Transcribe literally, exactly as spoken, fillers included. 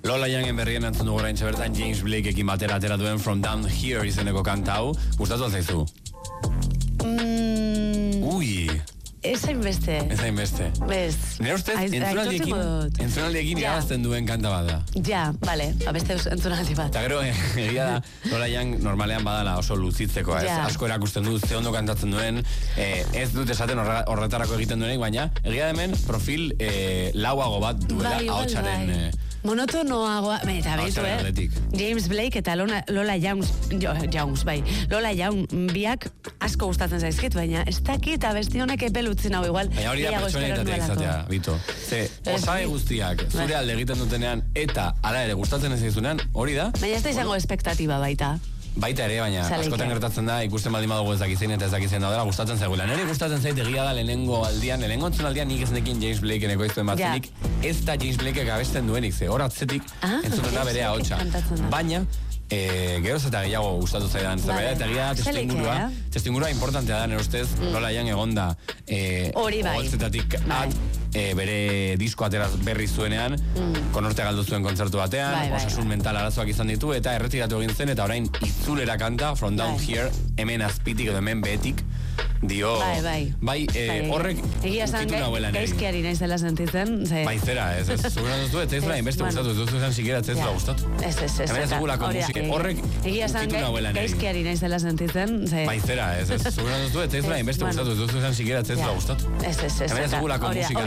Lola Youngen berrien antzun dugu orain bertan James Blakeekin batera atera duen From Down Here izeneko kanta hau. Gustatu alzaizu? Mm, Ui. Ez hainbeste. Ez hainbeste. Bez. Nire ustez, entzunaldiekin, entzunaldiekin irabazten duen kanta bat da. Ja, bale, abeste entzunaldi bat. Eta gero, egia da, Lola Young normalean badala oso luzitzeko, ez? Ja. Asko erakusten du, ze ondo kantatzen duen, eh, ez dut esaten horre, horretarako egiten duenik, baina, egia da hemen, profil eh, lauago bat duela Bai, igual, ahotsaren... bai. Eh, Monotonoagoa, eta behitu, eh? atletik. James Blake eta Lola, Lola Young, jo, Youngs, bai, Lola Young biak asko gustatzen zaizkit, baina ez dakit abesti honek epelutzen hau igual. Baina hori da pertsonalitatea izatea, Bito. Ze, osagai guztiak, zure alde egiten dutenean, eta ala ere gustatzen ez zaizunean, hori da? Baina ez da izango espektatiba baita. Baita ere, baina Zaleike. askotan gertatzen da, ikusten baldin badugu ez dakizein eta ez dakizein daudela, gustatzen zaiguela. Neri gustatzen zait egia da lehenengo aldian, lehenengo entzunaldian nik ez nekin James Blakeen ekoiztuen batzenik, ez da James Blakeek abesten duenik, ze hor atzetik Ah, entzuten da bere ahotsa. kantatzen da. Baina, e, geroz eta gehiago gustatu zaidan zerbait, eta egia da testingurua, Zaleike, testingurua importantea da, nire ustez, Lola Young egonda, e, Hori bai. oholtzetatik Bai. at, e, bere disko atera berri zuenean, konorte galdu zuen kontzertu batean, Bai, bai, osasun bai. mental arazoak izan ditu, eta erretiratu egin zen, eta orain itzulera kanta, From Down Bai. Here, hemen azpitik edo hemen behetik, dio... Bai, bai. Bai, e, Bai, horrek egia esan ukitu nahuela neri. gaizkiari naiz dela sentitzen, ze... Bai, zera, ez, ez, zuguran duzu, ez zaizula, Ez, inbeste bueno. gustatu, ez duzu esan sikiera, ez zaizula Ja. gustatu. Ez, ez, ez. Hemen ez eta dugulako hori da, musika, egia- horrek egia esan ukitu ga- nahuela neri. gaizkiari naiz dela sentitzen, ze... Bai, zera, ez, ez, zuguran duzu, ez zaizula, Ez, inbeste bueno. gustatu, ez duzu esan sikiera, ez zaizula Ja. gustatu. Ez, ez, ez. Hemen ez eta dugulako hori da, musika